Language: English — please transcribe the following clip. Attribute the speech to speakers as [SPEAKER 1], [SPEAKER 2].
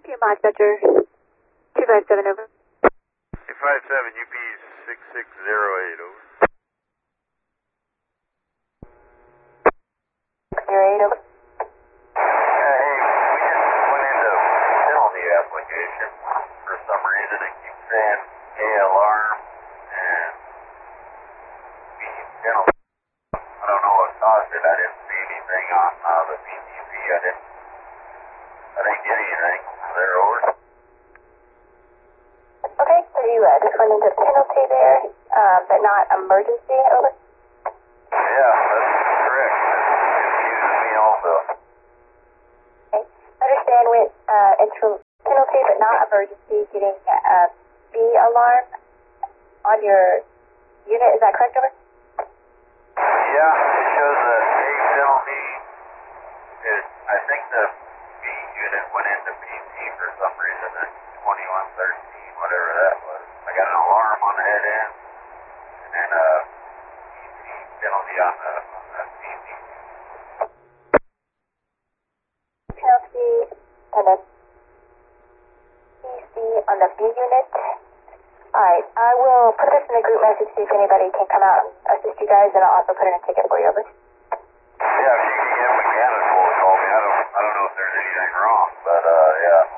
[SPEAKER 1] 2 Mach Dutcher 257 over.
[SPEAKER 2] 257 UP 6608 over.
[SPEAKER 1] 08 over.
[SPEAKER 3] Hey, we just went into penalty application. For some reason it keeps saying A alarm and B penalty. I don't know what caused it. I didn't see anything on the PTP. I didn't get anything. They're over.
[SPEAKER 1] Okay, so you just went into penalty there, but not emergency, over?
[SPEAKER 3] Yeah, that's correct. It confuses me also.
[SPEAKER 1] Okay. Understand went into penalty but not emergency, getting a B alarm on your unit, is that correct, over?
[SPEAKER 3] Yeah, it shows a penalty. I think the B unit went into PT for some reason at 2113, whatever that was. I got an alarm on the head end and a PT penalty on the PT.
[SPEAKER 1] Penalty and a PC on the B unit. Alright, I will put this in a group message, see if anybody can come out and assist you guys, and I'll also put in a ticket for you, over.
[SPEAKER 3] Yeah, if you can get mechanical to call me. I don't know if there's anything wrong, but yeah.